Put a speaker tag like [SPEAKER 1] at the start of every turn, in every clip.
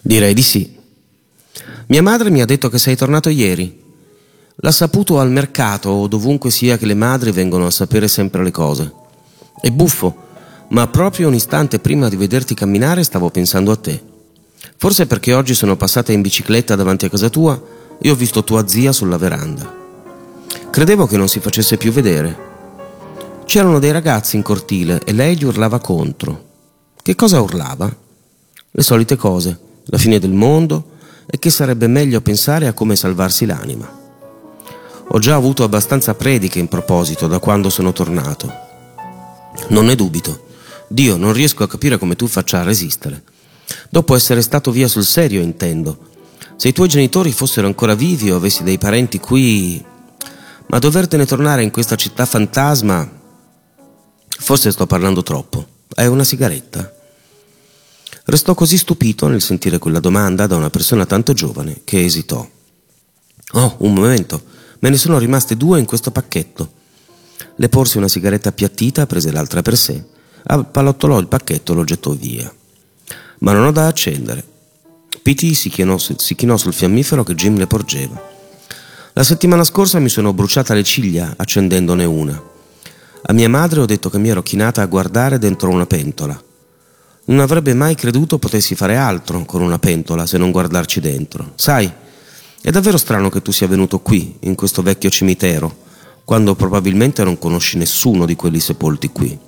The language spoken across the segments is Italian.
[SPEAKER 1] Direi di sì. Mia madre mi ha detto che sei tornato ieri. L'ha saputo al mercato o dovunque sia che le madri vengono a sapere sempre le cose. È buffo, ma proprio un istante prima di vederti camminare stavo pensando a te. Forse perché oggi sono passata in bicicletta davanti a casa tua e ho visto tua zia sulla veranda. Credevo che non si facesse più vedere. C'erano dei ragazzi in cortile e lei gli urlava contro. Che cosa urlava? Le solite cose, la fine del mondo e che sarebbe meglio pensare a come salvarsi l'anima. Ho già avuto abbastanza prediche in proposito da quando sono tornato. Non ne dubito. Dio, non riesco a capire come tu faccia a resistere. Dopo essere stato via sul serio, intendo. Se i tuoi genitori fossero ancora vivi o avessi dei parenti qui... Ma dovertene tornare in questa città fantasma... Forse sto parlando troppo. Hai una sigaretta? Restò così stupito nel sentire quella domanda da una persona tanto giovane che esitò. Oh, un momento. Me ne sono rimaste 2 in questo pacchetto. Le porse una sigaretta appiattita, prese l'altra per sé, appallottolò il pacchetto e lo gettò via. Ma non ho da accendere. P.T. si chinò sul fiammifero che Jim le porgeva. La settimana scorsa mi sono bruciata le ciglia accendendone una. A mia madre ho detto che mi ero chinata a guardare dentro una pentola. Non avrebbe mai creduto potessi fare altro con una pentola se non guardarci dentro. Sai, è davvero strano che tu sia venuto qui, in questo vecchio cimitero, quando probabilmente non conosci nessuno di quelli sepolti qui.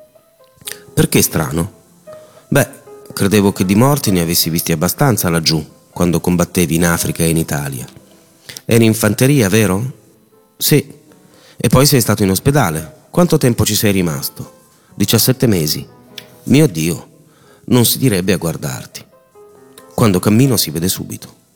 [SPEAKER 1] Perché strano? Beh, credevo che di morti ne avessi visti abbastanza laggiù, quando combattevi in Africa e in Italia. Eri in fanteria, vero? Sì. E poi sei stato in ospedale. Quanto tempo ci sei rimasto? 17 mesi. Mio Dio, non si direbbe a guardarti. Quando cammino si vede subito.